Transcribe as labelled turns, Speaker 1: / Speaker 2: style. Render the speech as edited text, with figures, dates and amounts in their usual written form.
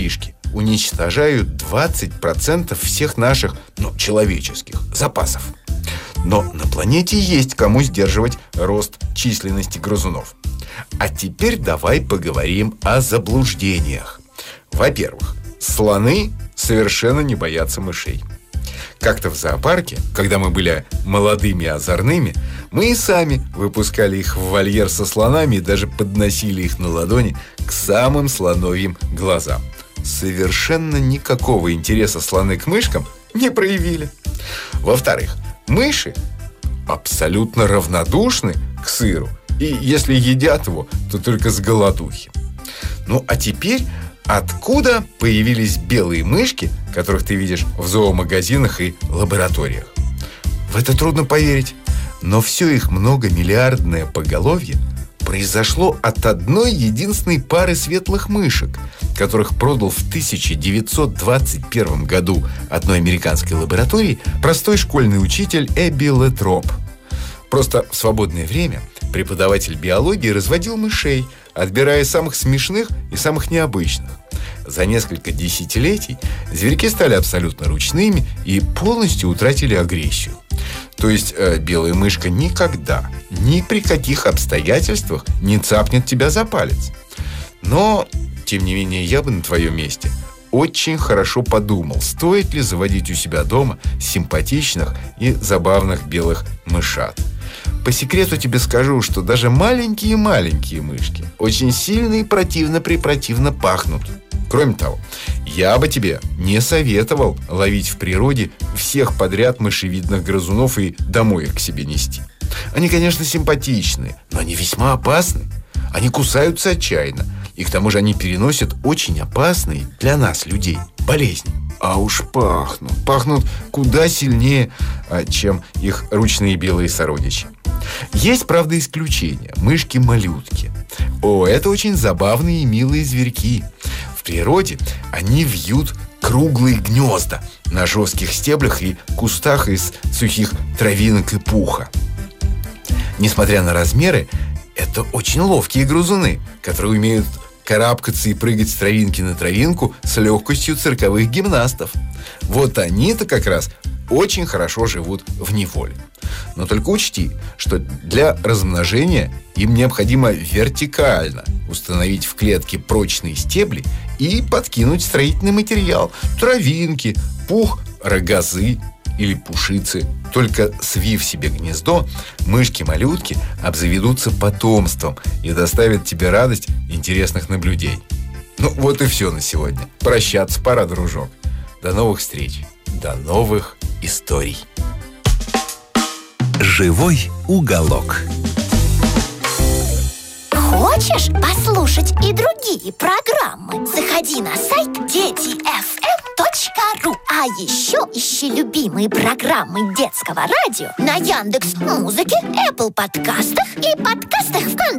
Speaker 1: мышки уничтожают 20% всех наших, человеческих запасов. Но на планете есть кому сдерживать рост численности грызунов. А теперь давай поговорим о заблуждениях. Во-первых, слоны совершенно не боятся мышей. Как-то в зоопарке, когда мы были молодыми и озорными, мы и сами выпускали их в вольер со слонами и даже подносили их на ладони к самым слоновьим глазам. Совершенно никакого интереса слоны к мышкам не проявили. Во-вторых, мыши абсолютно равнодушны к сыру, и если едят его, то только с голодухи. А теперь, откуда появились белые мышки, которых ты видишь в зоомагазинах и лабораториях? В это трудно поверить, но все их многомиллиардное поголовье произошло от одной единственной пары светлых мышек, которых продал в 1921 году одной американской лаборатории простой школьный учитель Эбби Летроп. Просто в свободное время преподаватель биологии разводил мышей, отбирая самых смешных и самых необычных. За несколько десятилетий зверьки стали абсолютно ручными и полностью утратили агрессию. То есть белая мышка никогда, ни при каких обстоятельствах не цапнет тебя за палец. Но, тем не менее, я бы на твоем месте очень хорошо подумал, стоит ли заводить у себя дома симпатичных и забавных белых мышат. По секрету тебе скажу, что даже маленькие-маленькие мышки очень сильно и противно пахнут. Кроме того, я бы тебе не советовал ловить в природе всех подряд мышевидных грызунов и домой их к себе нести. Они, конечно, симпатичны, но они весьма опасны. Они кусаются отчаянно, и к тому же они переносят очень опасные для нас, людей, болезни. А уж пахнут куда сильнее, чем их ручные белые сородичи. Есть, правда, исключения. Мышки-малютки. Это очень забавные и милые зверьки. В природе они вьют круглые гнезда на жестких стеблях и кустах из сухих травинок и пуха. Несмотря на размеры, это очень ловкие грызуны, которые умеют карабкаться и прыгать с травинки на травинку с легкостью цирковых гимнастов. Вот они-то как раз очень хорошо живут в неволе. Но только учти, что для размножения им необходимо вертикально установить в клетке прочные стебли и подкинуть строительный материал – травинки, пух, рогозы или пушицы. Только свив себе гнездо, мышки-малютки обзаведутся потомством и доставят тебе радость интересных наблюдений. Вот и все на сегодня. Прощаться пора, дружок. До новых встреч. До новых историй.
Speaker 2: Живой уголок.
Speaker 3: Хочешь послушать и другие программы? Заходи на сайт детифм.ру. А еще ищи любимые программы детского радио на Яндекс.Музыке, Apple подкастах и подкастах ВКонтакте.